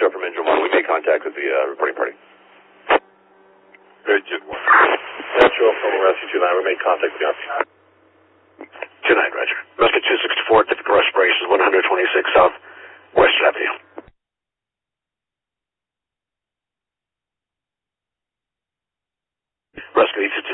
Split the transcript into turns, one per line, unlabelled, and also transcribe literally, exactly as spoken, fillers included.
show from engine one. We made contact with the uh, reporting party.
Very good one. Metro from Rescue two nine, we made contact with the officer.
two nine, Roger. Rescue two sixty-four, typical respiration, one twenty-six South Western Avenue. Rescue eight sixty-six.